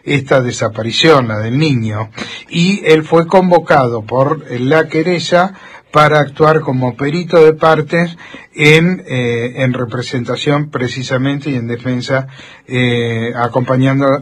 esta desaparición, la del niño, y él fue convocado por la querella para actuar como perito de partes en representación precisamente y en defensa, acompañando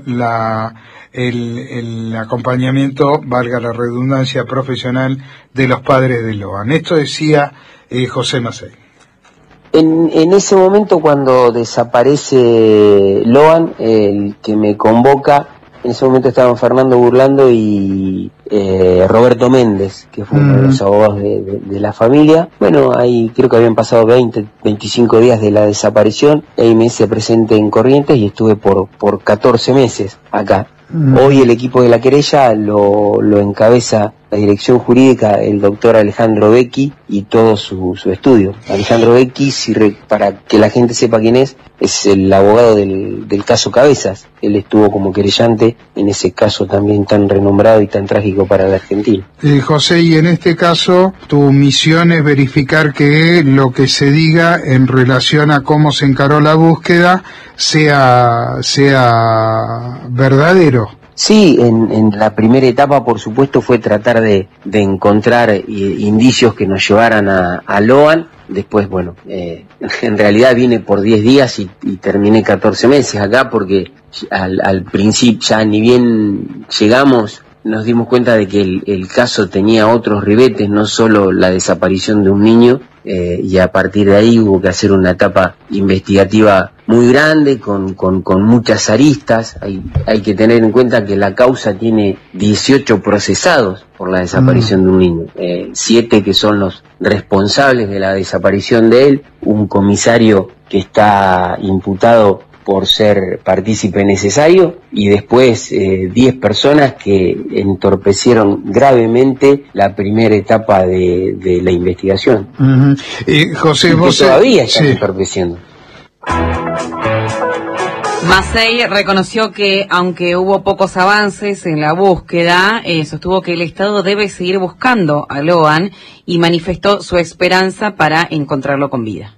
el acompañamiento, valga la redundancia, profesional de los padres de Loan. Esto decía José Macei. En ese momento, cuando desaparece Loan, el que me convoca, en ese momento estaban Fernando Burlando y Roberto Méndez, que fue uno de los abogados de la familia. Bueno, ahí creo que habían pasado 25 días de la desaparición, ahí me hice presente en Corrientes y estuve por 14 meses acá. Hoy el equipo de la querella lo encabeza la dirección jurídica, el doctor Alejandro Becchi y todo su estudio. Alejandro Becchi, para que la gente sepa quién es el abogado del caso Cabezas. Él estuvo como querellante en ese caso también tan renombrado y tan trágico para la Argentina. José, y en este caso tu misión es verificar que lo que se diga en relación a cómo se encaró la búsqueda sea verdadero. Sí, en la primera etapa, por supuesto, fue tratar de encontrar indicios que nos llevaran a Loan. Después, bueno, en realidad vine por 10 días y terminé 14 meses acá porque al principio, ya ni bien llegamos, nos dimos cuenta de que el caso tenía otros ribetes, no solo la desaparición de un niño, y a partir de ahí hubo que hacer una etapa investigativa muy grande, con muchas aristas. Hay que tener en cuenta que la causa tiene 18 procesados por la desaparición de un niño, 7 que son los responsables de la desaparición de él, un comisario que está imputado por ser partícipe necesario, y después 10 personas que entorpecieron gravemente la primera etapa de la investigación. José, vos todavía están entorpeciendo. Macei reconoció que, aunque hubo pocos avances en la búsqueda, sostuvo que el Estado debe seguir buscando a Loan y manifestó su esperanza para encontrarlo con vida.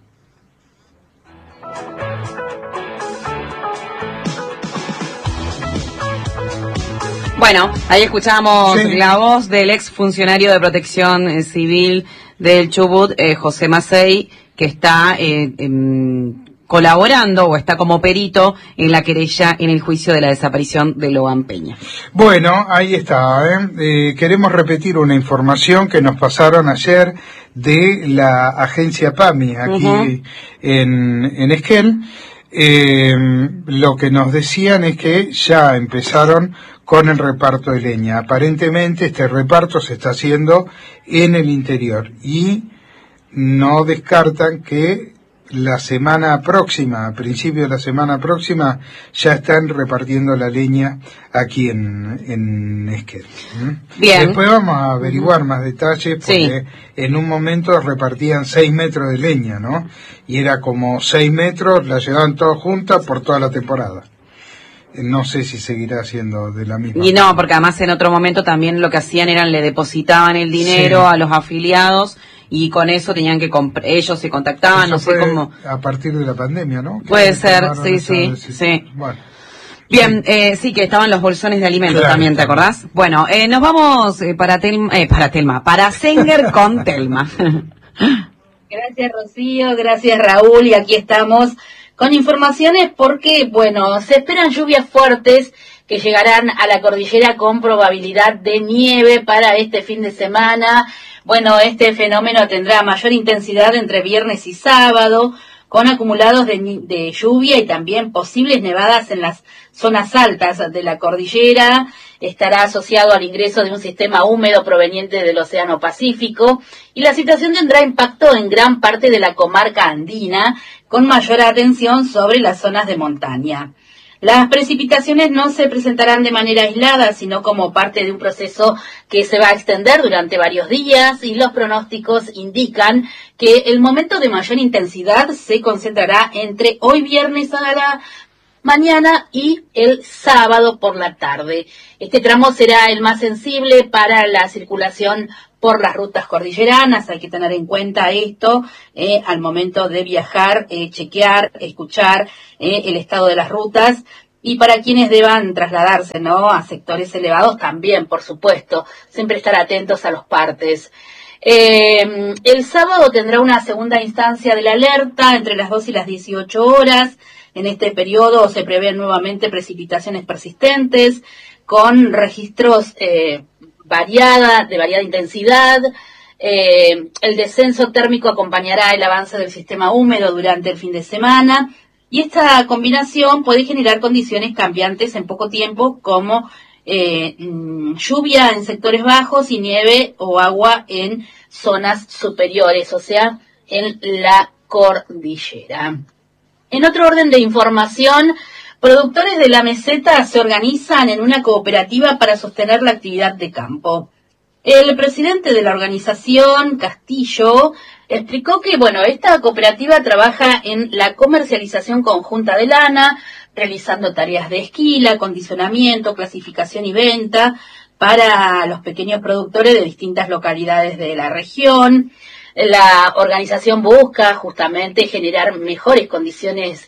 Bueno, ahí escuchamos la voz del ex funcionario de Protección Civil del Chubut, José Macei, que está colaborando o está como perito en la querella en el juicio de la desaparición de Loan Peña. Bueno, ahí está. Queremos repetir una información que nos pasaron ayer de la agencia PAMI aquí en Esquel. Lo que nos decían es que ya empezaron con el reparto de leña. Aparentemente este reparto se está haciendo en el interior y no descartan que la semana próxima, a principio de la semana próxima, ya están repartiendo la leña aquí en Esquel. Bien. Después vamos a averiguar más detalles porque en un momento repartían 6 metros de leña, ¿no? Y era como 6 metros, la llevaban todas juntas por toda la temporada. No sé si seguirá siendo de la misma. Y no, porque además en otro momento también lo que hacían era le depositaban el dinero a los afiliados y con eso tenían que ellos se contactaban, eso no sé cómo. A partir de la pandemia, ¿no? Puede ser, sí. Bueno. Bien, sí, que estaban los bolsones de alimentos también, ¿te acordás? Bueno, nos vamos para Senger con Telma. Gracias, Rocío, gracias, Raúl, y aquí estamos con informaciones porque, bueno, se esperan lluvias fuertes que llegarán a la cordillera con probabilidad de nieve para este fin de semana. Bueno, este fenómeno tendrá mayor intensidad entre viernes y sábado, con acumulados de lluvia y también posibles nevadas en las zonas altas de la cordillera. Estará asociado al ingreso de un sistema húmedo proveniente del Océano Pacífico y la situación tendrá impacto en gran parte de la comarca andina, con mayor atención sobre las zonas de montaña. Las precipitaciones no se presentarán de manera aislada, sino como parte de un proceso que se va a extender durante varios días, y los pronósticos indican que el momento de mayor intensidad se concentrará entre hoy viernes a la mañana y el sábado por la tarde. Este tramo será el más sensible para la circulación por las rutas cordilleranas. Hay que tener en cuenta esto al momento de viajar, chequear, escuchar el estado de las rutas. y para quienes deban trasladarse, ¿no?, a sectores elevados también, por supuesto, siempre estar atentos a los partes. El sábado tendrá una segunda instancia de la alerta entre las 2 y las 18 horas. En este periodo se prevén nuevamente precipitaciones persistentes con registros de variada intensidad. El descenso térmico acompañará el avance del sistema húmedo durante el fin de semana y esta combinación puede generar condiciones cambiantes en poco tiempo como lluvia en sectores bajos y nieve o agua en zonas superiores, o sea, en la cordillera. En otro orden de información, productores de la meseta se organizan en una cooperativa para sostener la actividad de campo. El presidente de la organización, Castillo, explicó que, esta cooperativa trabaja en la comercialización conjunta de lana, realizando tareas de esquila, acondicionamiento, clasificación y venta para los pequeños productores de distintas localidades de la región. La organización busca justamente generar mejores condiciones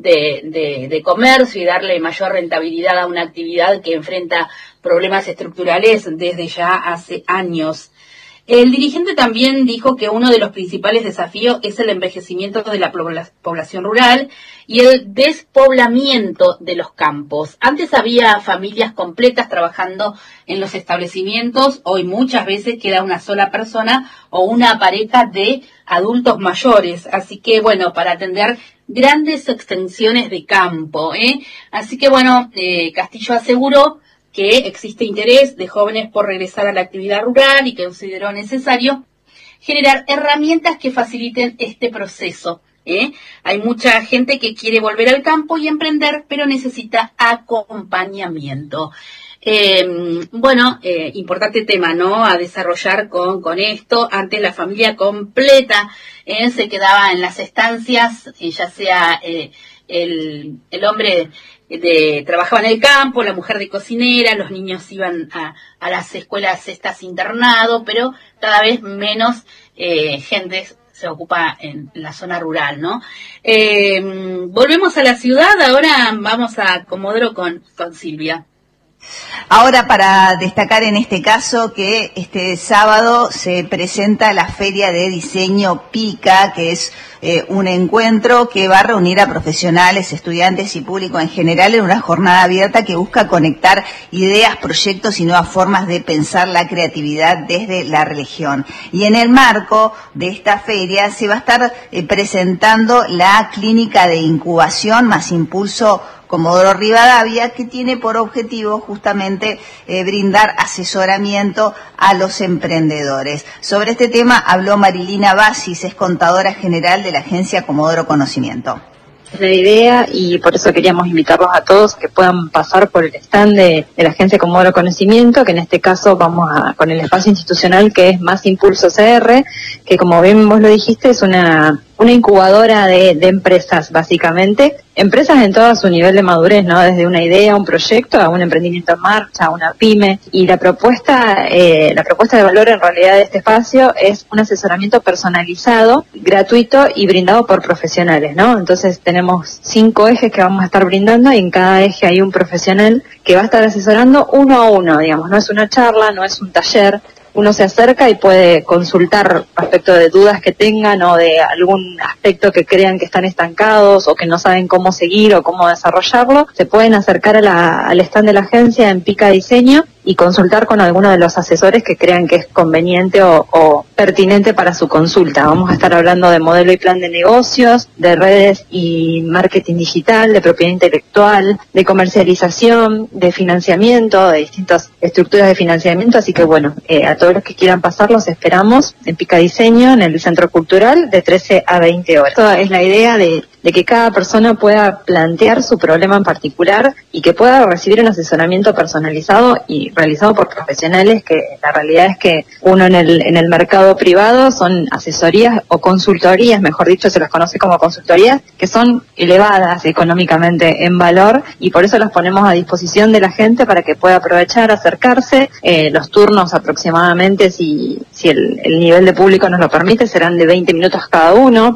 de comercio y darle mayor rentabilidad a una actividad que enfrenta problemas estructurales desde ya hace años. El dirigente también dijo que uno de los principales desafíos es el envejecimiento de la población rural y el despoblamiento de los campos. Antes había familias completas trabajando en los establecimientos, hoy muchas veces queda una sola persona o una pareja de adultos mayores. Así que, para atender grandes extensiones de campo, Así que, Castillo aseguró que existe interés de jóvenes por regresar a la actividad rural y que consideró necesario generar herramientas que faciliten este proceso. Hay mucha gente que quiere volver al campo y emprender, pero necesita acompañamiento. Importante tema, ¿no?, a desarrollar con esto. Antes la familia completa se quedaba en las estancias, ya sea el hombre trabajaba en el campo, la mujer de cocinera, los niños iban a las escuelas estas internado, pero cada vez menos gente se ocupa en la zona rural, ¿no? Volvemos a la ciudad, ahora vamos a Comodoro con Silvia. Ahora, para destacar en este caso que este sábado se presenta la Feria de Diseño PICA, que es un encuentro que va a reunir a profesionales, estudiantes y público en general en una jornada abierta que busca conectar ideas, proyectos y nuevas formas de pensar la creatividad desde la región. Y en el marco de esta feria se va a estar presentando la clínica de incubación más impulso Comodoro Rivadavia, que tiene por objetivo justamente brindar asesoramiento a los emprendedores. Sobre este tema habló Marilina Basis, es contadora general de la agencia Comodoro Conocimiento. La idea, y por eso queríamos invitarlos a todos que puedan pasar por el stand de la agencia Comodoro Conocimiento, que en este caso vamos con el espacio institucional que es Más Impulso CR, que como bien vos lo dijiste es una incubadora de empresas, básicamente, empresas en todo su nivel de madurez, ¿no? Desde una idea, un proyecto, a un emprendimiento en marcha, a una pyme. Y la propuesta de valor en realidad de este espacio es un asesoramiento personalizado, gratuito y brindado por profesionales, ¿no? Entonces tenemos 5 ejes que vamos a estar brindando y en cada eje hay un profesional que va a estar asesorando uno a uno, digamos, no es una charla, no es un taller. Uno se acerca y puede consultar respecto de dudas que tengan o de algún aspecto que crean que están estancados o que no saben cómo seguir o cómo desarrollarlo. Se pueden acercar al stand de la agencia en Pica Diseño y consultar con alguno de los asesores que crean que es conveniente o pertinente para su consulta. Vamos a estar hablando de modelo y plan de negocios, de redes y marketing digital, de propiedad intelectual, de comercialización, de financiamiento, de distintas estructuras de financiamiento. Así que a todos los que quieran pasar los esperamos en Pica Diseño, en el Centro Cultural, de 13 a 20 horas. Toda es la idea de que cada persona pueda plantear su problema en particular y que pueda recibir un asesoramiento personalizado y realizado por profesionales, que la realidad es que uno en el mercado privado son asesorías o consultorías, mejor dicho, se las conoce como consultorías, que son elevadas económicamente en valor y por eso las ponemos a disposición de la gente para que pueda aprovechar, acercarse. Los turnos aproximadamente, si el nivel de público nos lo permite, serán de 20 minutos cada uno, pero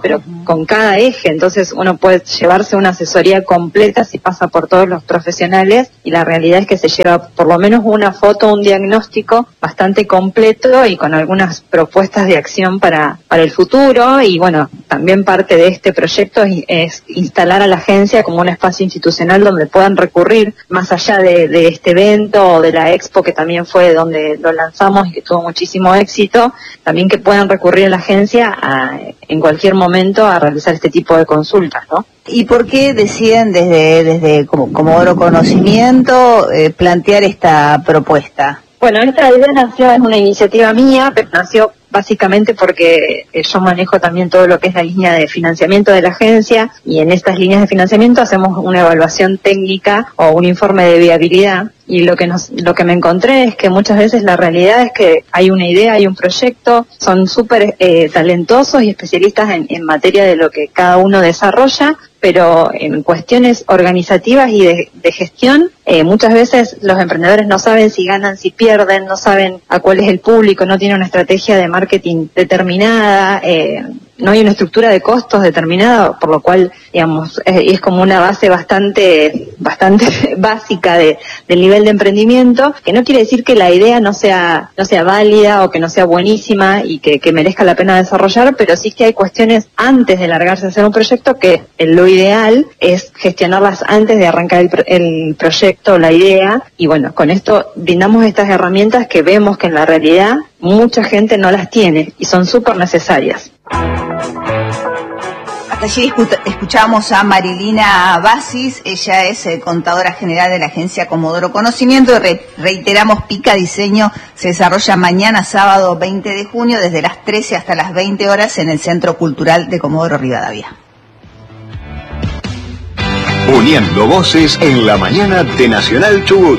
con cada eje, entonces uno puede llevarse una asesoría completa si pasa por todos los profesionales, y la realidad es que se lleva por lo menos una foto, un diagnóstico bastante completo y con algunas propuestas de acción para el futuro. Y bueno, también parte de este proyecto es instalar a la agencia como un espacio institucional donde puedan recurrir, más allá de este evento o de la expo, que también fue donde lo lanzamos y que tuvo muchísimo éxito, también que puedan recurrir a la agencia en cualquier momento a realizar este tipo de consultas, ¿no? ¿Y por qué deciden desde Comodoro Conocimiento plantear esta propuesta? Bueno, esta idea nació, es una iniciativa mía, pero nació básicamente porque yo manejo también todo lo que es la línea de financiamiento de la agencia, y en estas líneas de financiamiento hacemos una evaluación técnica o un informe de viabilidad. Y lo que me encontré es que muchas veces la realidad es que hay una idea, hay un proyecto, son súper talentosos y especialistas en materia de lo que cada uno desarrolla, pero en cuestiones organizativas y de gestión, muchas veces los emprendedores no saben si ganan, si pierden, no saben a cuál es el público, no tienen una estrategia de marketing determinada, no hay una estructura de costos determinada, por lo cual, digamos, es como una base bastante básica del nivel de emprendimiento, que no quiere decir que la idea no sea válida o que no sea buenísima y que merezca la pena desarrollar, pero sí que hay cuestiones antes de largarse a hacer un proyecto que lo ideal es gestionarlas antes de arrancar el proyecto, la idea, y bueno, con esto brindamos estas herramientas que vemos que en la realidad mucha gente no las tiene y son súper necesarias. Hasta allí escuchamos a Marilina Basis, ella es contadora general de la agencia Comodoro Conocimiento, y reiteramos, Pica Diseño se desarrolla mañana sábado 20 de junio desde las 13 hasta las 20 horas en el Centro Cultural de Comodoro Rivadavia. Uniendo voces en la mañana de Nacional Chubut.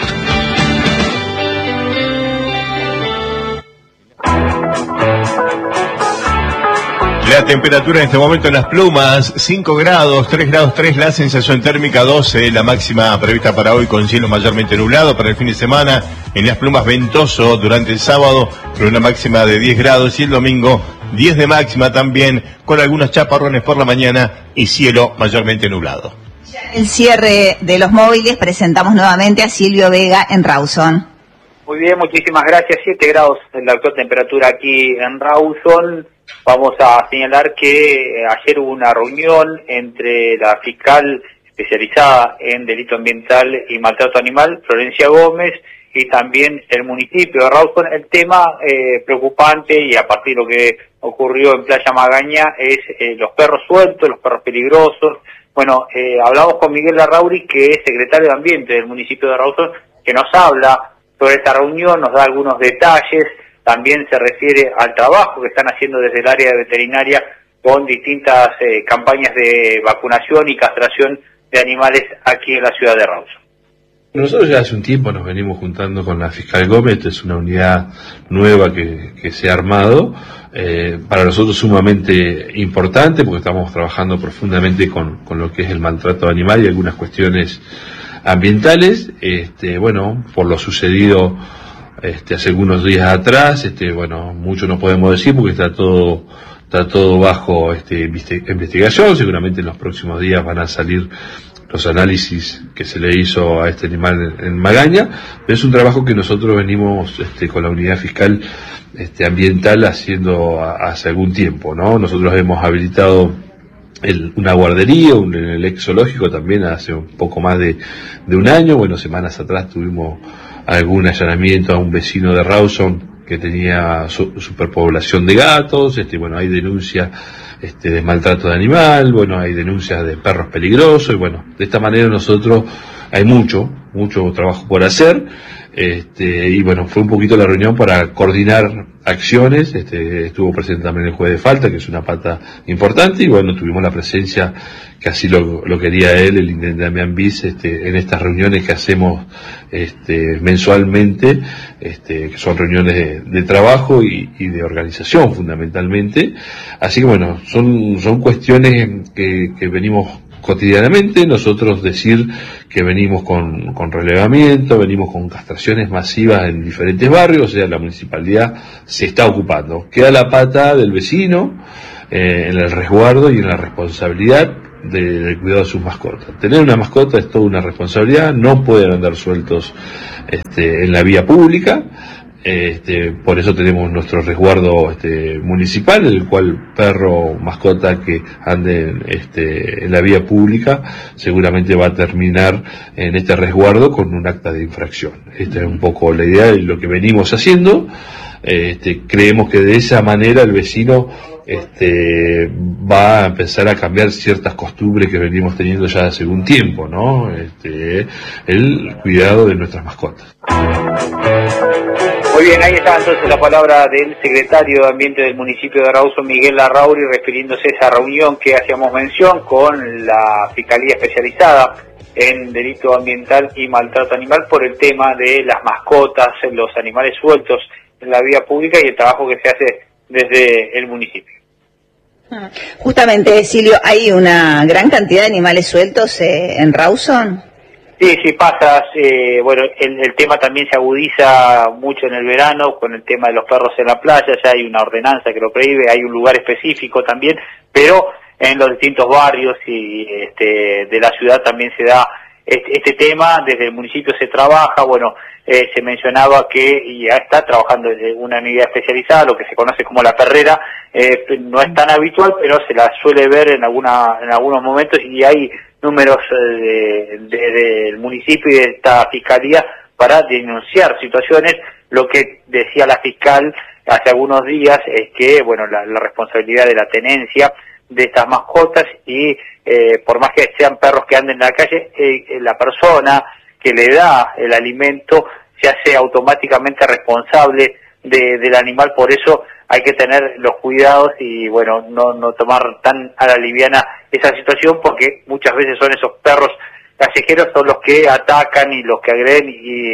La temperatura en este momento en Las Plumas, 5 grados, 3 grados 3, la sensación térmica 12, la máxima prevista para hoy con cielo mayormente nublado. Para el fin de semana en Las Plumas ventoso durante el sábado con una máxima de 10 grados, y el domingo 10 de máxima también, con algunos chaparrones por la mañana y cielo mayormente nublado. Ya en el cierre de los móviles presentamos nuevamente a Silvio Vega en Rawson. Muy bien, muchísimas gracias. 7 grados la actual temperatura aquí en Rawson. Vamos a señalar que ayer hubo una reunión entre la fiscal especializada en delito ambiental y maltrato animal, Florencia Gómez, y también el municipio de Rawson. El tema preocupante, y a partir de lo que ocurrió en Playa Magaña, es los perros sueltos, los perros peligrosos. Bueno, hablamos con Miguel Larrauri, que es secretario de Ambiente del municipio de Rawson, que nos habla sobre esta reunión, nos da algunos detalles. También se refiere al trabajo que están haciendo desde el área de veterinaria con distintas campañas de vacunación y castración de animales aquí en la ciudad de Rawson. Nosotros ya hace un tiempo nos venimos juntando con la fiscal Gómez, es una unidad nueva que se ha armado, para nosotros sumamente importante porque estamos trabajando profundamente con lo que es el maltrato animal y algunas cuestiones ambientales. Bueno, por lo sucedido hace algunos días atrás, bueno, mucho no podemos decir porque está todo bajo investigación. Seguramente en los próximos días van a salir los análisis que se le hizo a este animal en Magaña, pero es un trabajo que nosotros venimos con la unidad fiscal ambiental haciendo hace algún tiempo, ¿no? Nosotros hemos habilitado una guardería, el ex zoológico también hace un poco más de un año. Bueno, semanas atrás tuvimos algún allanamiento a un vecino de Rawson que tenía superpoblación de gatos. Bueno, hay denuncias de maltrato de animal, bueno, hay denuncias de perros peligrosos, y bueno, de esta manera nosotros hay mucho trabajo por hacer, y bueno, fue un poquito la reunión para coordinar acciones. Estuvo presente también el juez de falta, que es una pata importante, y bueno, tuvimos la presencia, que así lo quería él, el intendente Damián Bis, en estas reuniones que hacemos mensualmente, que son reuniones de trabajo y de organización fundamentalmente. Así que bueno, son cuestiones que venimos cotidianamente. Nosotros decir que venimos con relevamiento, venimos con castraciones masivas en diferentes barrios, o sea, la municipalidad se está ocupando. Queda la pata del vecino, en el resguardo y en la responsabilidad del cuidado de sus mascotas. Tener una mascota es toda una responsabilidad, no pueden andar sueltos en la vía pública. Por eso tenemos nuestro resguardo municipal, en el cual perro mascota que ande en la vía pública seguramente va a terminar en este resguardo con un acta de infracción. Esta es un poco la idea de lo que venimos haciendo. Creemos que de esa manera el vecino va a empezar a cambiar ciertas costumbres que venimos teniendo ya hace un tiempo, ¿no? El cuidado de nuestras mascotas. Muy bien, ahí está entonces la palabra del secretario de Ambiente del municipio de Rawson, Miguel Larrauri, refiriéndose a esa reunión que hacíamos mención con la Fiscalía Especializada en Delito Ambiental y Maltrato Animal por el tema de las mascotas, los animales sueltos en la vía pública y el trabajo que se hace desde el municipio. Justamente, Silvio, ¿hay una gran cantidad de animales sueltos en Rawson? Sí, pasa. Bueno, el tema también se agudiza mucho en el verano con el tema de los perros en la playa. Ya hay una ordenanza que lo prohíbe, hay un lugar específico también, pero en los distintos barrios y de la ciudad también se da este tema. Desde el municipio se trabaja. Bueno, se mencionaba que ya está trabajando una unidad especializada, lo que se conoce como la perrera. No es tan habitual, pero se la suele ver en algunos momentos, y hay números del municipio y de esta fiscalía para denunciar situaciones. Lo que decía la fiscal hace algunos días es que, bueno, la responsabilidad de la tenencia de estas mascotas y por más que sean perros que anden en la calle, la persona que le da el alimento se hace automáticamente responsable del animal. Por eso hay que tener los cuidados y, bueno, no tomar tan a la liviana esa situación, porque muchas veces son esos perros callejeros son los que atacan y los que agreden,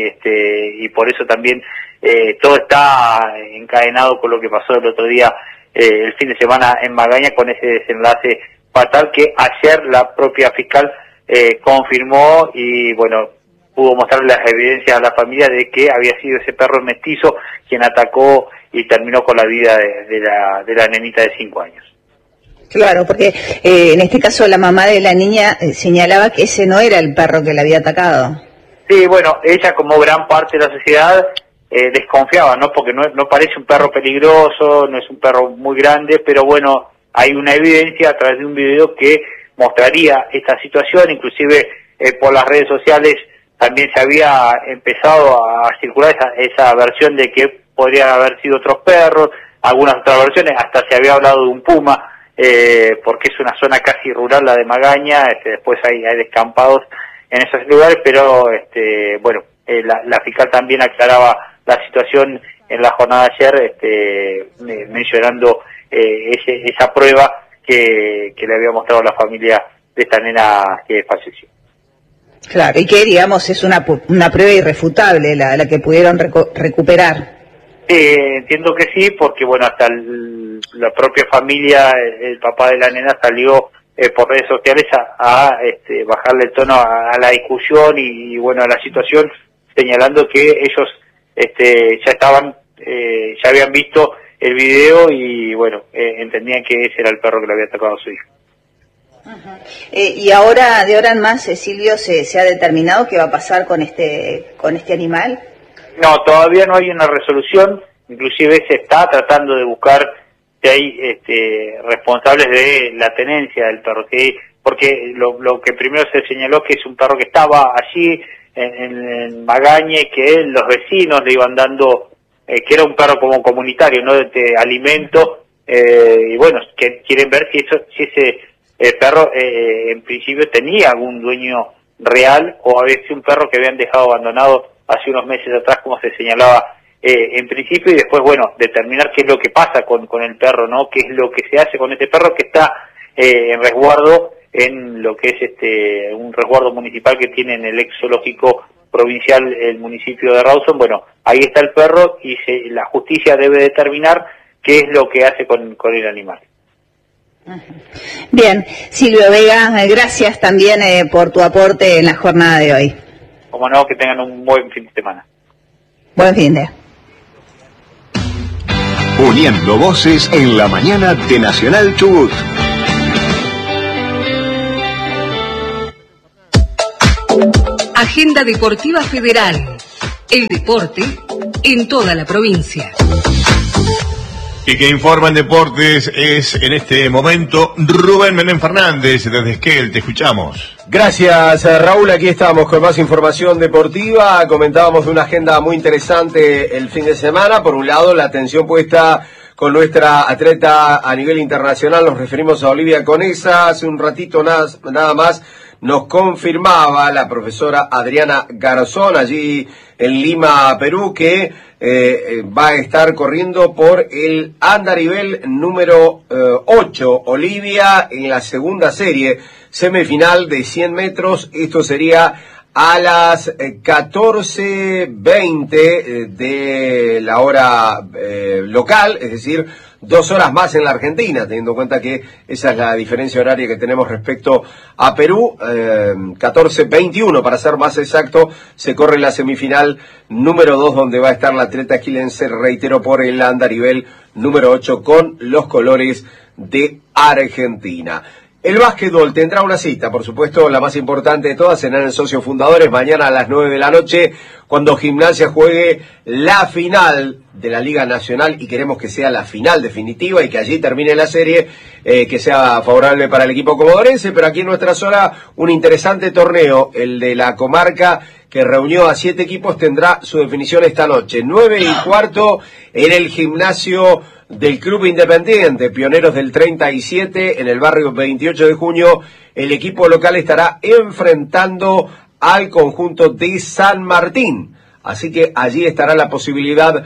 y por eso también todo está encadenado con lo que pasó el otro día, el fin de semana en Magaña, con ese desenlace fatal que ayer la propia fiscal confirmó, y bueno, pudo mostrar las evidencias a la familia de que había sido ese perro mestizo quien atacó y terminó con la vida de la nenita de 5 años. Claro, porque en este caso la mamá de la niña señalaba que ese no era el perro que la había atacado. Sí, bueno, ella, como gran parte de la sociedad, desconfiaba, ¿no? Porque no parece un perro peligroso, no es un perro muy grande, pero bueno, hay una evidencia a través de un video que mostraría esta situación. Inclusive por las redes sociales también se había empezado a circular esa versión de que podrían haber sido otros perros, algunas otras versiones, hasta se había hablado de un puma, porque es una zona casi rural la de Magaña. Después hay descampados en esos lugares, pero bueno, la fiscal también aclaraba la situación en la jornada de ayer, mencionando esa prueba que le había mostrado la familia de esta nena que falleció. Claro, y que, digamos, es una prueba irrefutable la que pudieron recuperar. Entiendo que sí, porque bueno, hasta la propia familia, el papá de la nena salió por redes sociales a bajarle el tono a la discusión y bueno, a la situación, señalando que ellos ya habían visto el video y bueno, entendían que ese era el perro que le había atacado a su hija. Y ahora, de ahora en más, Silvio, ¿se ha determinado qué va a pasar con este animal? No, todavía no hay una resolución. Inclusive se está tratando de buscar si hay responsables de la tenencia del perro, porque lo que primero se señaló que es un perro que estaba allí en Magaña, y que los vecinos le iban dando, que era un perro como comunitario, no de alimento, y bueno, que quieren ver si ese perro en principio tenía algún dueño real o había sido un perro que habían dejado abandonado hace unos meses atrás, como se señalaba en principio, y después, bueno, determinar qué es lo que pasa con el perro, ¿no? Qué es lo que se hace con este perro que está en resguardo en lo que es un resguardo municipal que tiene en el ex zoológico provincial el municipio de Rawson. Bueno, ahí está el perro y la justicia debe determinar qué es lo que hace con el animal. Bien, Silvio Vega, gracias también por tu aporte en la jornada de hoy. Como no, que tengan un buen fin de semana. Buen fin de. Uniendo voces en la mañana de Nacional Chubut. Agenda Deportiva Federal. El deporte en toda la provincia. Y que informa en deportes es en este momento Rubén Menem Fernández desde Esquel. Te escuchamos. Gracias, Raúl. Aquí estamos con más información deportiva. Comentábamos de una agenda muy interesante el fin de semana. Por un lado, la atención puesta con nuestra atleta a nivel internacional. Nos referimos a Olivia Conesa. Hace un ratito nada más nos confirmaba la profesora Adriana Garzón allí en Lima, Perú, que va a estar corriendo por el andarivel número 8. Olivia en la segunda serie, semifinal de 100 metros. Esto sería a las 14:20 de la hora local, es decir, 2 horas más en la Argentina, teniendo en cuenta que esa es la diferencia horaria que tenemos respecto a Perú. 14:21 para ser más exacto, se corre la semifinal número 2, donde va a estar la atleta esquilense, reitero, por el andarivel número 8 con los colores de Argentina. El básquetbol tendrá una cita, por supuesto, la más importante de todas, serán en Socios Fundadores, mañana a las 9 de la noche, cuando Gimnasia juegue la final de la Liga Nacional, y queremos que sea la final definitiva y que allí termine la serie, que sea favorable para el equipo comodorense. Pero aquí en nuestra zona, un interesante torneo, el de la comarca, que reunió a 7 equipos, tendrá su definición esta noche. 9:15 en el gimnasio del Club Independiente, Pioneros del 37, en el barrio 28 de junio, el equipo local estará enfrentando al conjunto de San Martín. Así que allí estará la posibilidad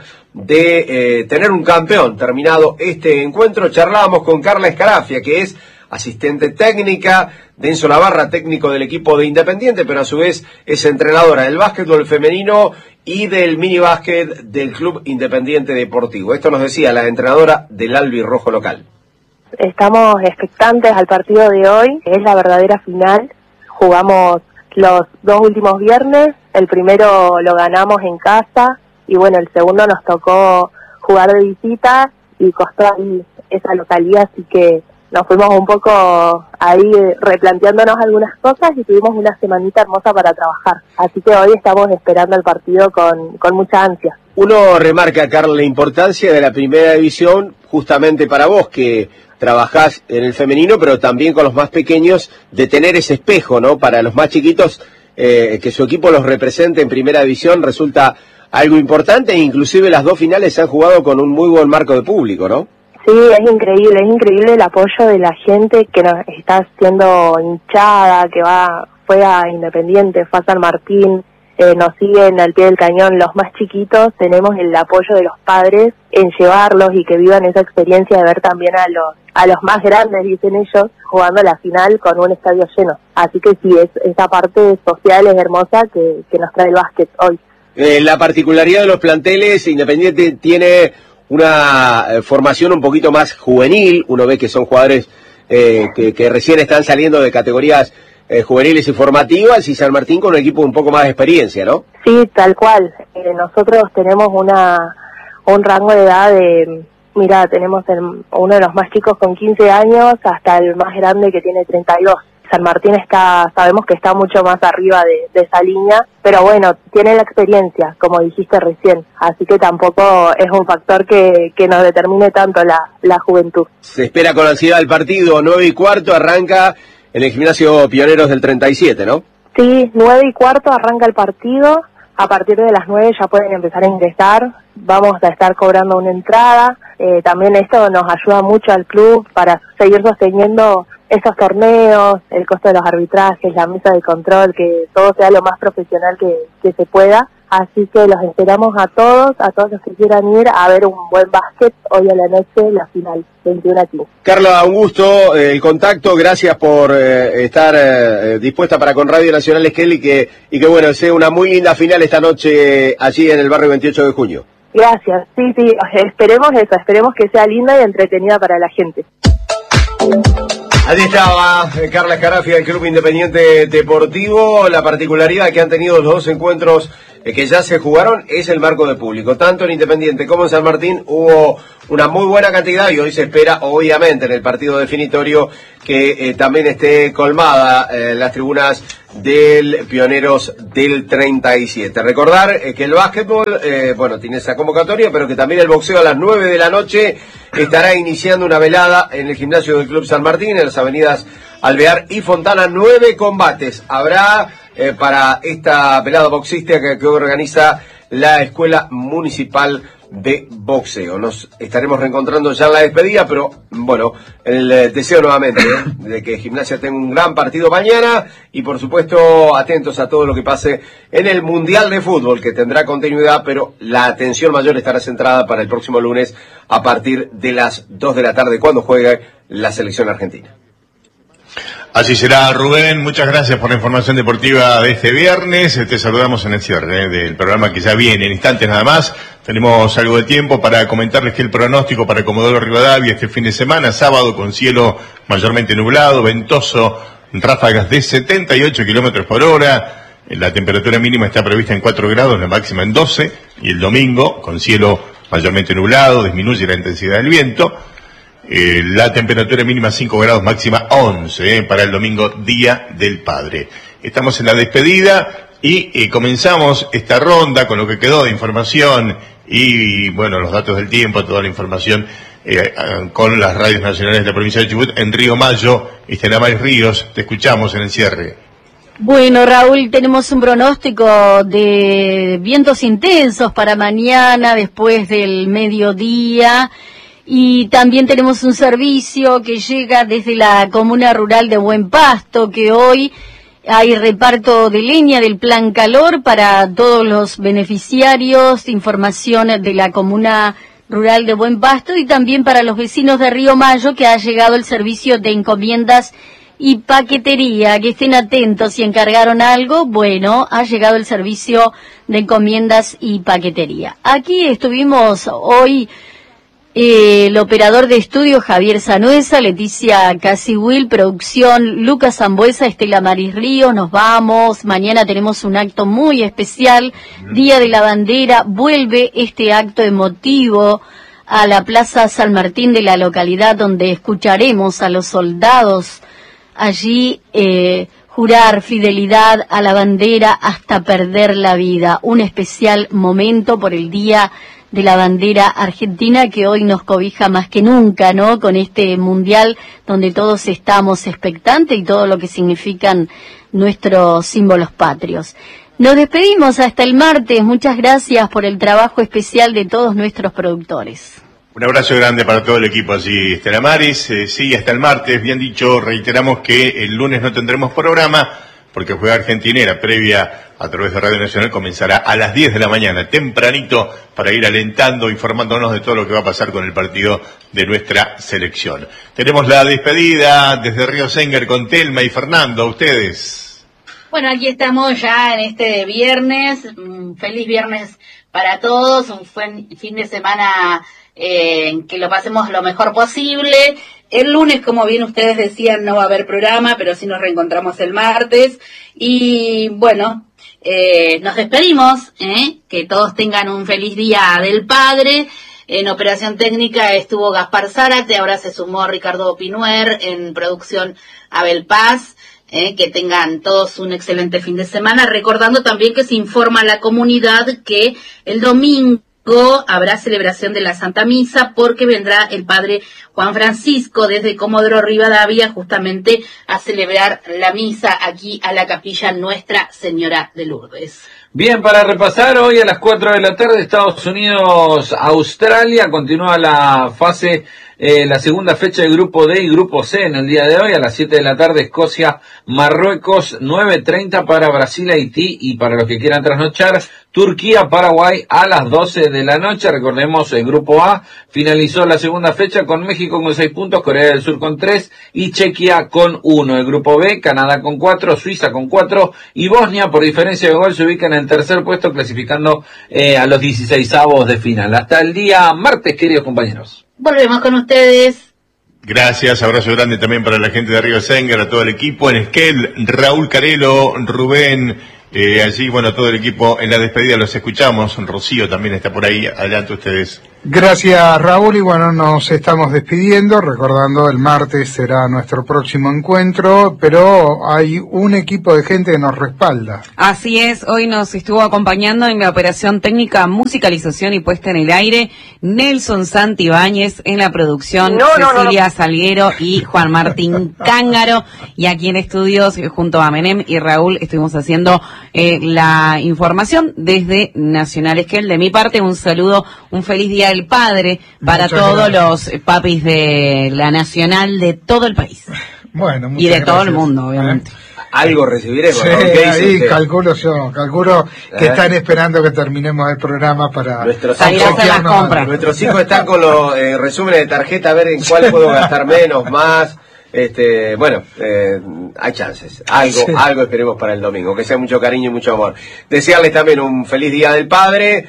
de tener un campeón. Terminado este encuentro, charlábamos con Carla Escarafia, que es asistente técnica, de Enzo Navarra, técnico del equipo de Independiente, pero a su vez es entrenadora del básquetbol femenino y del minibásquet del Club Independiente Deportivo. Esto nos decía la entrenadora del albirrojo local. Estamos expectantes al partido de hoy, es la verdadera final. Jugamos los 2 últimos viernes, el primero lo ganamos en casa y bueno, el segundo nos tocó jugar de visita y costó ahí esa localidad, así que nos fuimos un poco ahí replanteándonos algunas cosas y tuvimos una semanita hermosa para trabajar. Así que hoy estamos esperando el partido con mucha ansia. Uno remarca, Carla, la importancia de la primera división justamente para vos, que trabajás en el femenino, pero también con los más pequeños, de tener ese espejo, ¿no? Para los más chiquitos, que su equipo los represente en primera división resulta algo importante, e inclusive las 2 finales se han jugado con un muy buen marco de público, ¿no? Sí, es increíble el apoyo de la gente que nos está haciendo hinchada, que fue a Independiente, fue a San Martín, nos siguen al pie del cañón los más chiquitos. Tenemos el apoyo de los padres en llevarlos y que vivan esa experiencia de ver también a los más grandes, dicen ellos, jugando la final con un estadio lleno. Así que sí, esa parte social es hermosa que nos trae el básquet hoy. La particularidad de los planteles, Independiente tiene una formación un poquito más juvenil. Uno ve que son jugadores que recién están saliendo de categorías juveniles y formativas, y San Martín con un equipo un poco más de experiencia, ¿no? Sí, tal cual. Nosotros tenemos un rango de edad de, mira, tenemos uno de los más chicos con 15 años hasta el más grande que tiene 32. San Martín sabemos que está mucho más arriba de esa línea, pero bueno, tiene la experiencia, como dijiste recién, así que tampoco es un factor que nos determine tanto la juventud. Se espera con ansiedad el partido. 9:15 arranca en el gimnasio Pioneros del 37, ¿no? Sí, 9:15 arranca el partido. A partir de las 9 ya pueden empezar a ingresar. Vamos a estar cobrando una entrada. También esto nos ayuda mucho al club para seguir sosteniendo estos torneos, el costo de los arbitrajes, la mesa de control, que todo sea lo más profesional que se pueda. Así que los esperamos a todos los que quieran ir a ver un buen básquet hoy a la noche, la final, 21:15. Carla, un gusto el contacto, gracias por estar dispuesta para con Radio Nacional Esquel y que bueno, sea una muy linda final esta noche allí en el barrio 28 de junio. Gracias, sí, esperemos que sea linda y entretenida para la gente. Allí estaba Carla Escarafia del Club Independiente Deportivo. La particularidad que han tenido los 2 encuentros que ya se jugaron es el marco de público. Tanto en Independiente como en San Martín hubo una muy buena cantidad y hoy se espera, obviamente, en el partido definitorio que también esté colmada las tribunas del Pioneros del 37. Recordar que el básquetbol, tiene esa convocatoria, pero que también el boxeo a las 9 de la noche estará iniciando una velada en el gimnasio del Club San Martín, en las avenidas Alvear y Fontana. 9 combates habrá para esta velada boxística que organiza la Escuela Municipal de Boxeo. Nos estaremos reencontrando ya en la despedida, pero bueno, el deseo nuevamente de que Gimnasia tenga un gran partido mañana y por supuesto atentos a todo lo que pase en el Mundial de Fútbol, que tendrá continuidad, pero la atención mayor estará centrada para el próximo lunes a partir de las 2 de la tarde cuando juegue la selección argentina. Así será, Rubén. Muchas gracias por la información deportiva de este viernes. Te saludamos en el cierre del programa que ya viene en instantes nada más. Tenemos algo de tiempo para comentarles que el pronóstico para Comodoro Rivadavia este fin de semana, sábado con cielo mayormente nublado, ventoso, ráfagas de 78 kilómetros por hora. La temperatura mínima está prevista en 4 grados, la máxima en 12. Y el domingo, con cielo mayormente nublado, disminuye la intensidad del viento. La temperatura mínima 5 grados, máxima 11 para el domingo, Día del Padre. Estamos en la despedida y comenzamos esta ronda con lo que quedó de información y bueno, los datos del tiempo, toda la información con las radios nacionales de la provincia de Chubut. En Río Mayo, Estela Maris Ríos, te escuchamos en el cierre. Bueno, Raúl, tenemos un pronóstico de vientos intensos para mañana después del mediodía. Y también tenemos un servicio que llega desde la comuna rural de Buen Pasto, que hoy hay reparto de leña del Plan Calor para todos los beneficiarios, información de la comuna rural de Buen Pasto y también para los vecinos de Río Mayo, que ha llegado el servicio de encomiendas y paquetería. Que estén atentos, si encargaron algo, bueno, ha llegado el servicio de encomiendas y paquetería. Aquí estuvimos hoy el operador de estudio Javier Sanuesa, Leticia Casihuil, producción Lucas Zambuesa, Estela Maris Ríos. Nos vamos, mañana tenemos un acto muy especial, Día de la Bandera. Vuelve este acto emotivo a la Plaza San Martín de la localidad, donde escucharemos a los soldados allí jurar fidelidad a la bandera hasta perder la vida. Un especial momento por el Día de la Bandera Argentina, que hoy nos cobija más que nunca, ¿no? Con este mundial donde todos estamos expectantes y todo lo que significan nuestros símbolos patrios. Nos despedimos hasta el martes. Muchas gracias por el trabajo especial de todos nuestros productores. Un abrazo grande para todo el equipo allí, Estela Maris. Sí, hasta el martes. Bien dicho, reiteramos que el lunes no tendremos programa porque juega Argentinera previa a través de Radio Nacional, comenzará a las 10 de la mañana, tempranito, para ir alentando, informándonos de todo lo que va a pasar con el partido de nuestra selección. Tenemos la despedida desde Río Senguer con Telma y Fernando. A ustedes. Bueno, aquí estamos ya en este viernes. Feliz viernes para todos, un buen fin de semana que lo pasemos lo mejor posible. El lunes, como bien ustedes decían, no va a haber programa, pero sí nos reencontramos el martes. Y bueno, nos despedimos, que todos tengan un feliz Día del Padre. En operación técnica estuvo Gaspar Zárate, ahora se sumó Ricardo Pinuer, en producción Abel Paz. Que tengan todos un excelente fin de semana, recordando también que se informa a la comunidad que el domingo habrá celebración de la Santa Misa, porque vendrá el padre Juan Francisco desde Comodoro Rivadavia justamente a celebrar la misa aquí a la capilla Nuestra Señora de Lourdes. Bien, para repasar, hoy a las 4 de la tarde, Estados Unidos, Australia, continúa la fase, la segunda fecha del Grupo D y Grupo C en el día de hoy. A las 7 de la tarde, Escocia, Marruecos, 9:30 para Brasil, Haití, y para los que quieran trasnochar, Turquía, Paraguay a las 12 de la noche. Recordemos, el Grupo A finalizó la segunda fecha con México con 6 puntos, Corea del Sur con 3 y Chequia con 1. El Grupo B, Canadá con 4, Suiza con 4 y Bosnia, por diferencia de gol, se ubica en el tercer puesto, clasificando a los 16avos de final. Hasta el día martes, queridos compañeros. Volvemos con ustedes. Gracias, abrazo grande también para la gente de Río Senguer, a todo el equipo. En Esquel, Raúl Carelo, Rubén Allí, bueno, todo el equipo en la despedida los escuchamos. Rocío también está por ahí. Adelante ustedes. Gracias, Raúl, y bueno, nos estamos despidiendo, recordando el martes será nuestro próximo encuentro, pero hay un equipo de gente que nos respalda. Así es, hoy nos estuvo acompañando en la operación técnica, musicalización y puesta en el aire Nelson Santibáñez, en la producción Cecilia Salguero y Juan Martín Cángaro, y aquí en estudios junto a Menem y Raúl estuvimos haciendo la información desde Nacional Esquel. De mi parte, un saludo, un feliz Día del Padre para todos los papis de la Nacional de todo el país. Bueno, y de todo el mundo, obviamente. Algo recibiremos, sí, ¿no? ¿Qué ahí calculo que están esperando que terminemos el programa para salir a hacer las compras. Nuestros hijos están con los resúmenes de tarjeta, a ver en cuál puedo gastar menos, más. Bueno, hay chances. Algo esperemos para el domingo, que sea mucho cariño y mucho amor. Desearles también un feliz Día del Padre,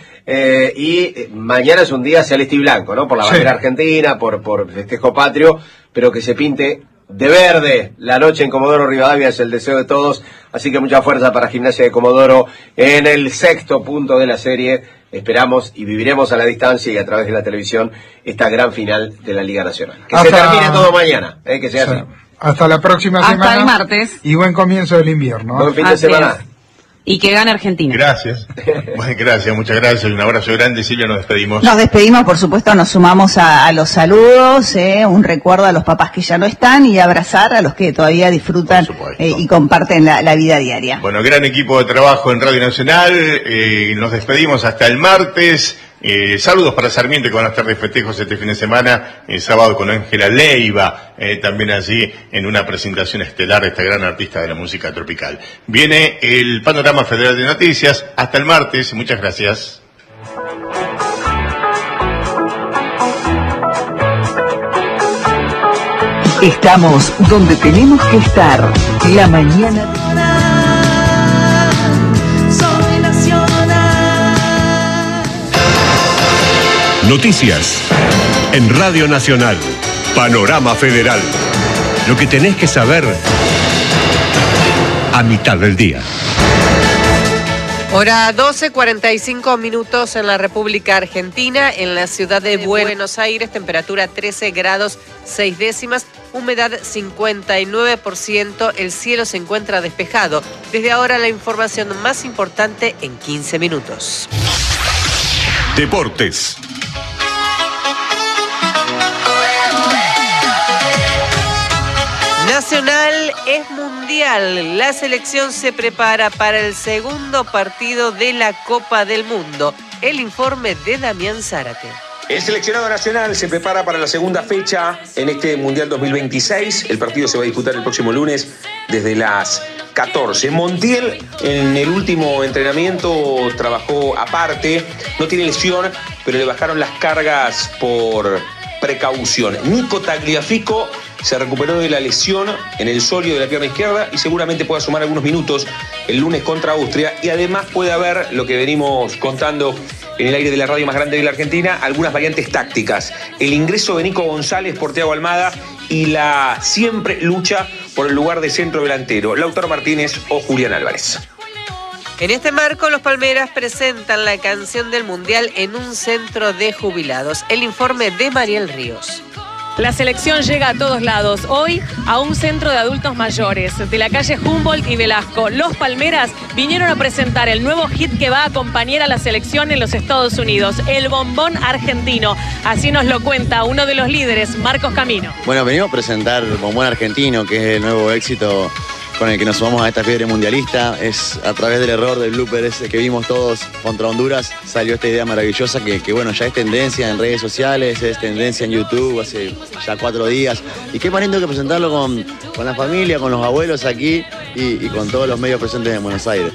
y mañana es un día celeste y blanco, ¿no? Por la bandera argentina, por festejo patrio, pero que se pinte de verde la noche en Comodoro Rivadavia es el deseo de todos, así que mucha fuerza para Gimnasia de Comodoro en el 6º punto de la serie. Esperamos y viviremos a la distancia y a través de la televisión esta gran final de la Liga Nacional. Que se termine todo mañana, que sea así. Hasta la próxima semana. Hasta el martes. Y buen comienzo del invierno. Buen fin de semana. Y que gane Argentina. Gracias. Bueno, gracias, muchas gracias. Un abrazo grande. Silvia, nos despedimos. Nos despedimos, por supuesto, nos sumamos a los saludos, un recuerdo a los papás que ya no están y abrazar a los que todavía disfrutan y comparten la vida diaria. Bueno, gran equipo de trabajo en Radio Nacional. Nos despedimos hasta el martes. Saludos para Sarmiento, que van a estar de festejos este fin de semana, sábado con Ángela Leiva, también allí en una presentación estelar de esta gran artista de la música tropical. Viene el Panorama Federal de Noticias, hasta el martes, muchas gracias. Estamos donde tenemos que estar, la mañana. Noticias en Radio Nacional. Panorama Federal. Lo que tenés que saber a mitad del día. Hora 12:45 en la República Argentina, en la ciudad de Buenos Aires, temperatura 13 grados 6 décimas, humedad 59%, el cielo se encuentra despejado. Desde ahora la información más importante en 15 minutos. Deportes. Nacional es mundial. La selección se prepara para el segundo partido de la Copa del Mundo. El informe de Damián Zárate. El seleccionado nacional se prepara para la segunda fecha en este Mundial 2026. El partido se va a disputar el próximo lunes desde las 14. Montiel en el último entrenamiento trabajó aparte. No tiene lesión, pero le bajaron las cargas por precaución. Nico Tagliafico se recuperó de la lesión en el sóleo de la pierna izquierda y seguramente pueda sumar algunos minutos el lunes contra Austria, y además puede haber, lo que venimos contando en el aire de la radio más grande de la Argentina, algunas variantes tácticas. El ingreso de Nico González por Thiago Almada y la siempre lucha por el lugar de centro delantero, Lautaro Martínez o Julián Álvarez. En este marco, los Palmeras presentan la canción del Mundial en un centro de jubilados. El informe de Mariel Ríos. La selección llega a todos lados. Hoy a un centro de adultos mayores de la calle Humboldt y Velasco. Los Palmeras vinieron a presentar el nuevo hit que va a acompañar a la selección en los Estados Unidos, el bombón argentino. Así nos lo cuenta uno de los líderes, Marcos Camino. Bueno, venimos a presentar Bombón Argentino, que es el nuevo éxito con el que nos sumamos a esta fiebre mundialista. Es a través del error del blooper ese que vimos todos contra Honduras, salió esta idea maravillosa que bueno, ya es tendencia en redes sociales, es tendencia en YouTube hace ya 4 días. Y qué más lindo que presentarlo con la familia, con los abuelos aquí y con todos los medios presentes en Buenos Aires.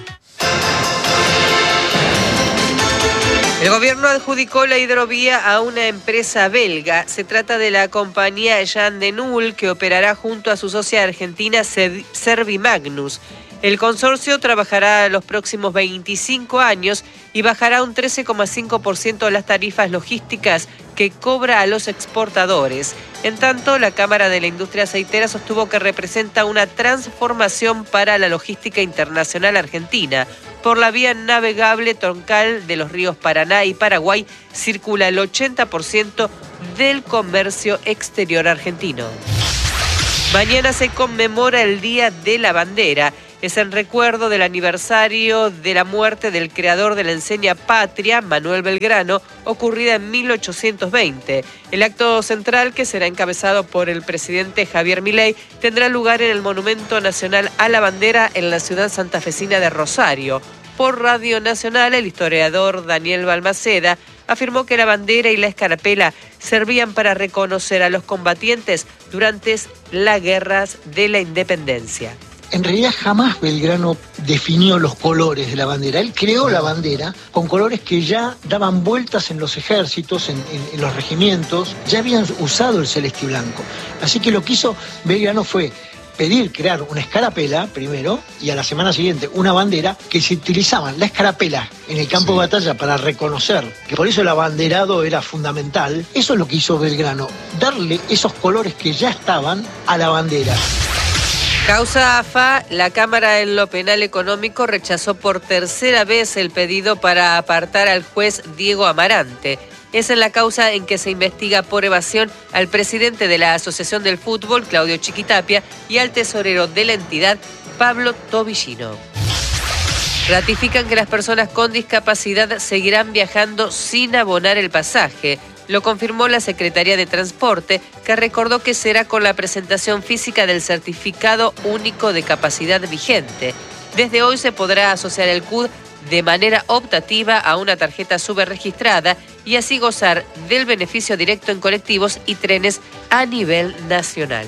El gobierno adjudicó la hidrovía a una empresa belga. Se trata de la compañía Jan de Null, que operará junto a su socia argentina Servimagnus. El consorcio trabajará los próximos 25 años y bajará un 13,5% las tarifas logísticas que cobra a los exportadores. En tanto, la Cámara de la Industria Aceitera sostuvo que representa una transformación para la logística internacional argentina. Por la vía navegable troncal de los ríos Paraná y Paraguay circula el 80% del comercio exterior argentino. Mañana se conmemora el Día de la Bandera. Es en recuerdo del aniversario de la muerte del creador de la enseña Patria, Manuel Belgrano, ocurrida en 1820. El acto central, que será encabezado por el presidente Javier Milei, tendrá lugar en el Monumento Nacional a la Bandera en la ciudad santafesina de Rosario. Por Radio Nacional, el historiador Daniel Balmaceda afirmó que la bandera y la escarapela servían para reconocer a los combatientes durante las guerras de la independencia. En realidad jamás Belgrano definió los colores de la bandera. Él creó la bandera con colores que ya daban vueltas en los ejércitos, en los regimientos, ya habían usado el celeste y blanco. Así que lo que hizo Belgrano fue crear una escarapela primero y a la semana siguiente una bandera que se utilizaban la escarapela en el campo de batalla para reconocer, que por eso el abanderado era fundamental. Eso es lo que hizo Belgrano, darle esos colores que ya estaban a la bandera. Causa AFA, la Cámara en lo Penal Económico rechazó por tercera vez el pedido para apartar al juez Diego Amarante. Es en la causa en que se investiga por evasión al presidente de la Asociación del Fútbol, Claudio Chiquitapia, y al tesorero de la entidad, Pablo Tobillino. Ratifican que las personas con discapacidad seguirán viajando sin abonar el pasaje. Lo confirmó la Secretaría de Transporte, que recordó que será con la presentación física del Certificado Único de Capacidad vigente. Desde hoy se podrá asociar el CUD de manera optativa a una tarjeta subregistrada y así gozar del beneficio directo en colectivos y trenes a nivel nacional.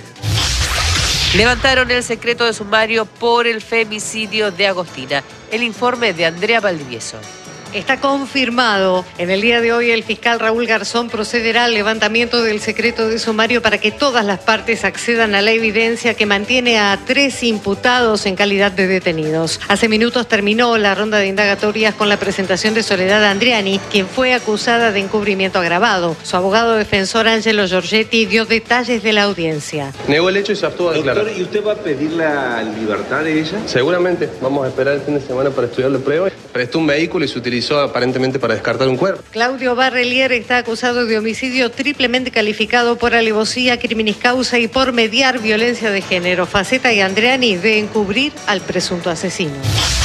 Levantaron el secreto de sumario por el femicidio de Agostina. El informe de Andrea Valdivieso. Está confirmado. En el día de hoy el fiscal Raúl Garzón procederá al levantamiento del secreto de sumario para que todas las partes accedan a la evidencia que mantiene a 3 imputados en calidad de detenidos. Hace minutos terminó la ronda de indagatorias con la presentación de Soledad Andriani, quien fue acusada de encubrimiento agravado. Su abogado defensor Angelo Giorgetti dio detalles de la audiencia. Negó el hecho y se abstuvo a declarar. Doctor, ¿y usted va a pedir la libertad de ella? Seguramente. Vamos a esperar el fin de semana para estudiar la prueba. Prestó un vehículo y se utilizó aparentemente para descartar un cuerpo. Claudio Barrelier está acusado de homicidio triplemente calificado por alevosía, criminis causa y por mediar violencia de género. Faceta y Andreani de encubrir al presunto asesino.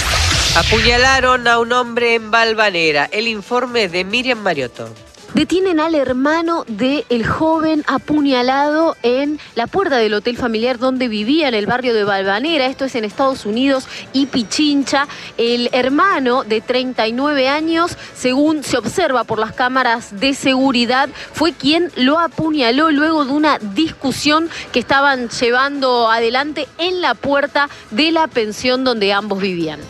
Apuñalaron a un hombre en Valvanera. El informe de Miriam Mariotto. Detienen al hermano del joven apuñalado en la puerta del hotel familiar donde vivía en el barrio de Valvanera. Esto es en Estados Unidos y Pichincha. El hermano de 39 años, según se observa por las cámaras de seguridad, fue quien lo apuñaló luego de una discusión que estaban llevando adelante en la puerta de la pensión donde ambos vivían.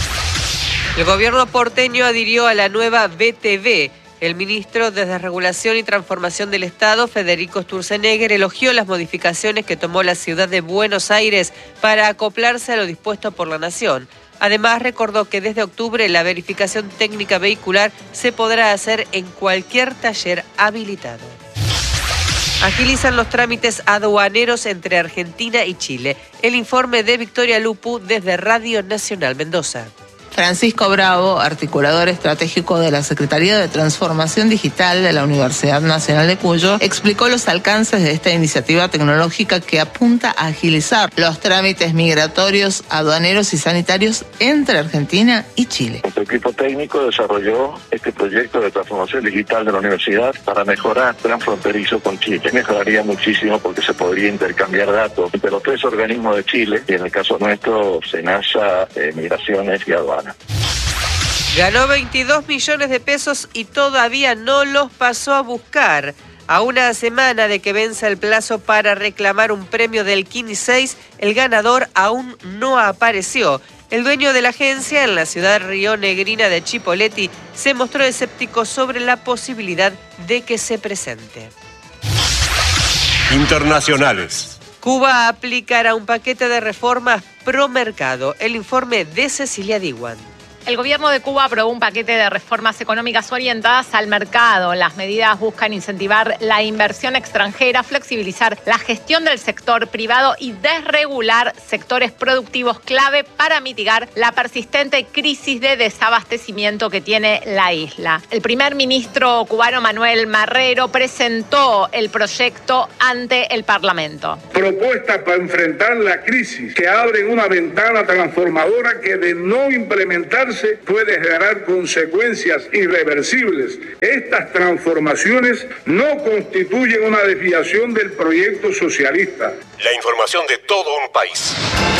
El gobierno porteño adhirió a la nueva BTV. El ministro de Desregulación y Transformación del Estado, Federico Sturzenegger, elogió las modificaciones que tomó la ciudad de Buenos Aires para acoplarse a lo dispuesto por la Nación. Además, recordó que desde octubre la verificación técnica vehicular se podrá hacer en cualquier taller habilitado. Agilizan los trámites aduaneros entre Argentina y Chile. El informe de Victoria Lupu desde Radio Nacional Mendoza. Francisco Bravo, articulador estratégico de la Secretaría de Transformación Digital de la Universidad Nacional de Cuyo, explicó los alcances de esta iniciativa tecnológica que apunta a agilizar los trámites migratorios, aduaneros y sanitarios entre Argentina y Chile. Nuestro equipo técnico desarrolló este proyecto de transformación digital de la universidad para mejorar el transfronterizo con Chile. Mejoraría muchísimo porque se podría intercambiar datos entre los 3 organismos de Chile y en el caso nuestro, SENASA, Migraciones y Aduanas. Ganó 22 millones de pesos y todavía no los pasó a buscar. A una semana de que venza el plazo para reclamar un premio del Kini 6, el ganador aún no apareció. El dueño de la agencia en la ciudad rionegrina de Chipoleti se mostró escéptico sobre la posibilidad de que se presente. Internacionales. Cuba aplicará un paquete de reformas pro mercado. El informe de Cecilia Diwan. El gobierno de Cuba aprobó un paquete de reformas económicas orientadas al mercado. Las medidas buscan incentivar la inversión extranjera, flexibilizar la gestión del sector privado y desregular sectores productivos clave para mitigar la persistente crisis de desabastecimiento que tiene la isla. El primer ministro cubano Manuel Marrero presentó el proyecto ante el Parlamento. Propuesta para enfrentar la crisis que abren una ventana transformadora que de no implementarse puede generar consecuencias irreversibles. Estas transformaciones no constituyen una desviación del proyecto socialista. La información de todo un país.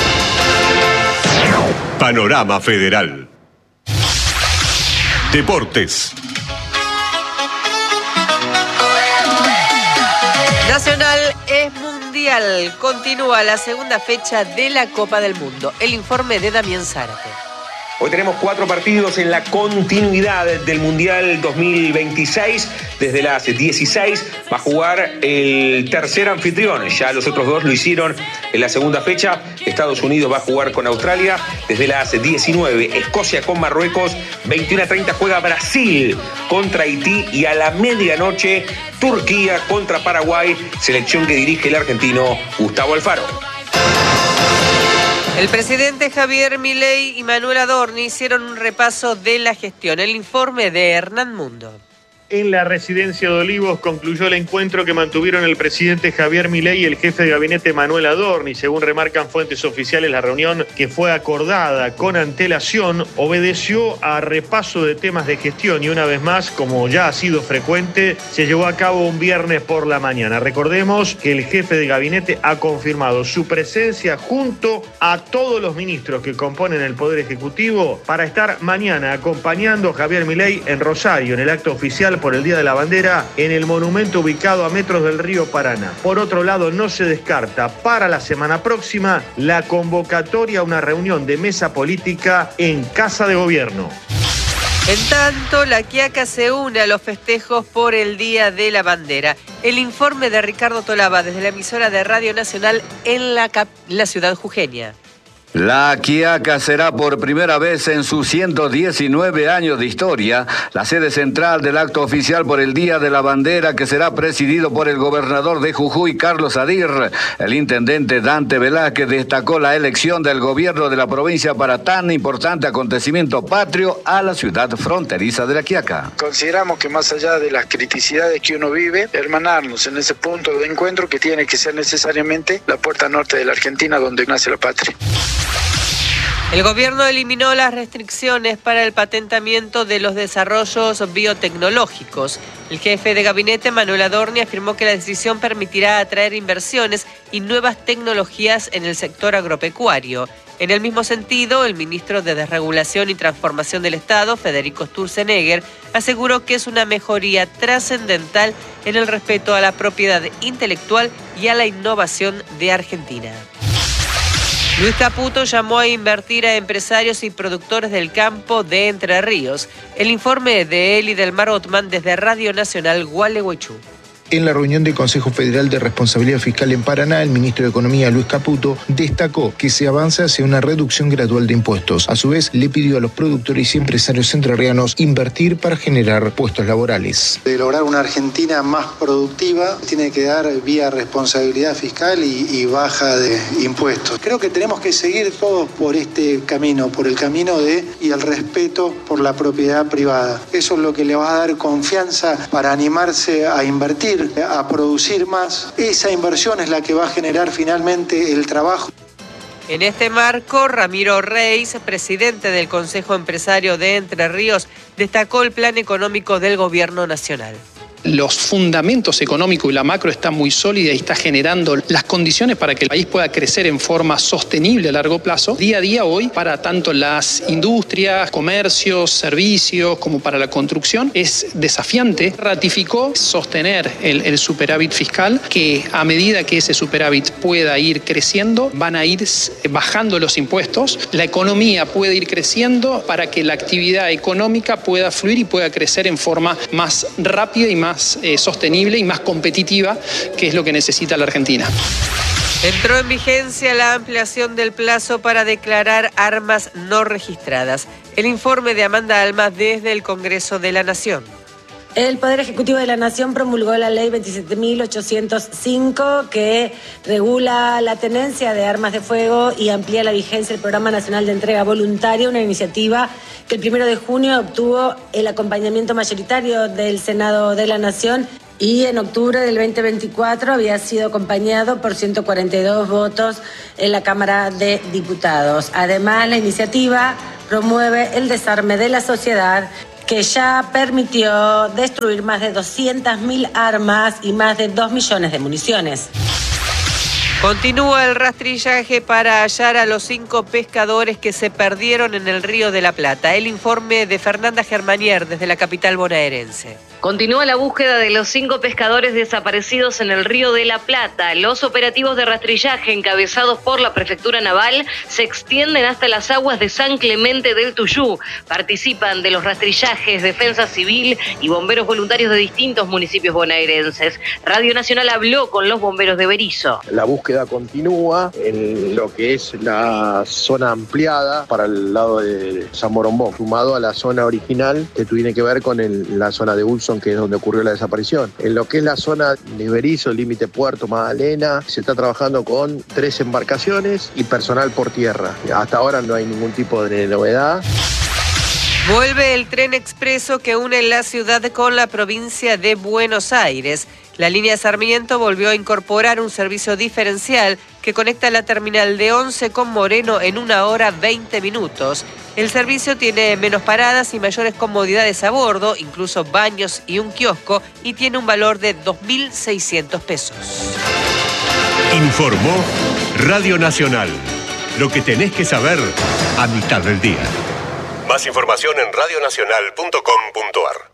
Panorama Federal. Deportes. Nacional es mundial. Continúa la segunda fecha de la Copa del Mundo. El informe de Damián Zárate. Hoy tenemos 4 partidos en la continuidad del Mundial 2026. Desde las 16 va a jugar el tercer anfitrión. Ya los otros 2 lo hicieron en la segunda fecha. Estados Unidos va a jugar con Australia. Desde las 19, Escocia con Marruecos. 21:30 juega Brasil contra Haití. Y a la medianoche, Turquía contra Paraguay. Selección que dirige el argentino Gustavo Alfaro. El presidente Javier Milei y Manuel Adorni hicieron un repaso de la gestión. El informe de Hernán Mundo. En la residencia de Olivos concluyó el encuentro que mantuvieron el presidente Javier Milei y el jefe de gabinete Manuel Adorni. Según remarcan fuentes oficiales, la reunión, que fue acordada con antelación, obedeció a repaso de temas de gestión y una vez más, como ya ha sido frecuente, se llevó a cabo un viernes por la mañana. Recordemos que el jefe de gabinete ha confirmado su presencia junto a todos los ministros que componen el Poder Ejecutivo para estar mañana acompañando a Javier Milei en Rosario, en el acto oficial por el Día de la Bandera en el monumento ubicado a metros del río Paraná. Por otro lado, no se descarta para la semana próxima la convocatoria a una reunión de mesa política en Casa de Gobierno. En tanto, La Quiaca se une a los festejos por el Día de la Bandera. El informe de Ricardo Tolaba desde la emisora de Radio Nacional en la ciudad jujeña. La Quiaca será por primera vez en sus 119 años de historia la sede central del acto oficial por el Día de la Bandera, que será presidido por el gobernador de Jujuy, Carlos Adir. El intendente Dante Velázquez destacó la elección del gobierno de la provincia para tan importante acontecimiento patrio a la ciudad fronteriza de La Quiaca. Consideramos que más allá de las criticidades que uno vive, hermanarnos en ese punto de encuentro que tiene que ser necesariamente la puerta norte de la Argentina, donde nace la patria. El gobierno eliminó las restricciones para el patentamiento de los desarrollos biotecnológicos. El jefe de gabinete, Manuel Adorni, afirmó que la decisión permitirá atraer inversiones y nuevas tecnologías en el sector agropecuario. En el mismo sentido, el ministro de Desregulación y Transformación del Estado, Federico Sturzenegger, aseguró que es una mejoría trascendental en el respeto a la propiedad intelectual y a la innovación de Argentina. Luis Caputo llamó a invertir a empresarios y productores del campo de Entre Ríos. El informe de Eli del Mar Otman desde Radio Nacional Gualeguaychú. En la reunión del Consejo Federal de Responsabilidad Fiscal en Paraná, el ministro de Economía, Luis Caputo, destacó que se avanza hacia una reducción gradual de impuestos. A su vez, le pidió a los productores y empresarios entrerrianos invertir para generar puestos laborales. De lograr una Argentina más productiva, tiene que dar vía responsabilidad fiscal y baja de impuestos. Creo que tenemos que seguir todos por este camino, por el camino y el respeto por la propiedad privada. Eso es lo que le va a dar confianza para animarse a invertir, a producir más. Esa inversión es la que va a generar finalmente el trabajo. En este marco, Ramiro Reis, presidente del Consejo Empresario de Entre Ríos, destacó el plan económico del Gobierno Nacional. Los fundamentos económicos y la macro están muy sólidas y está generando las condiciones para que el país pueda crecer en forma sostenible a largo plazo. Día a día hoy, para tanto las industrias, comercios, servicios, como para la construcción, es desafiante. Ratificó sostener el superávit fiscal, que a medida que ese superávit pueda ir creciendo, van a ir bajando los impuestos. La economía puede ir creciendo para que la actividad económica pueda fluir y pueda crecer en forma más rápida y más sostenible y más competitiva, que es lo que necesita la Argentina. Entró en vigencia la ampliación del plazo para declarar armas no registradas. El informe de Amanda Almas desde el Congreso de la Nación. El Poder Ejecutivo de la Nación promulgó la Ley 27.805 que regula la tenencia de armas de fuego y amplía la vigencia del Programa Nacional de Entrega Voluntaria, una iniciativa que el 1 de junio obtuvo el acompañamiento mayoritario del Senado de la Nación y en octubre del 2024 había sido acompañado por 142 votos en la Cámara de Diputados. Además, la iniciativa promueve el desarme de la sociedad, que ya permitió destruir más de 200.000 armas y más de 2 millones de municiones. Continúa el rastrillaje para hallar a los 5 pescadores que se perdieron en el Río de la Plata. El informe de Fernanda Germanier desde la capital bonaerense. Continúa la búsqueda de los 5 pescadores desaparecidos en el Río de la Plata. Los operativos de rastrillaje encabezados por la Prefectura Naval se extienden hasta las aguas de San Clemente del Tuyú. Participan de los rastrillajes Defensa Civil y bomberos voluntarios de distintos municipios bonaerenses. Radio Nacional habló con los bomberos de Berisso. La búsqueda continúa en lo que es la zona ampliada para el lado de San Borombón, sumado a la zona original que tiene que ver con la zona de Ulson, que es donde ocurrió la desaparición. En lo que es la zona de Berisso, límite Puerto Magdalena, se está trabajando con 3 embarcaciones y personal por tierra. Hasta ahora no hay ningún tipo de novedad. Vuelve el tren expreso que une la ciudad con la provincia de Buenos Aires. La línea Sarmiento volvió a incorporar un servicio diferencial que conecta la terminal de Once con Moreno en 1 hora 20 minutos. El servicio tiene menos paradas y mayores comodidades a bordo, incluso baños y un kiosco, y tiene un valor de 2.600 pesos. Informó Radio Nacional. Lo que tenés que saber a mitad del día. Más información en radionacional.com.ar.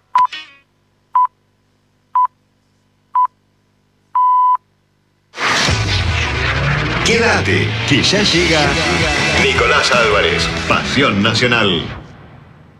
Quédate, que ya llega Nicolás Álvarez, Pasión Nacional.